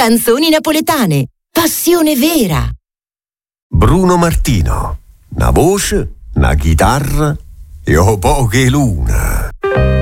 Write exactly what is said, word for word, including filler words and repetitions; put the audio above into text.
Canzoni napoletane, passione vera. Bruno Martino, una voce, una chitarra e oh poche luna.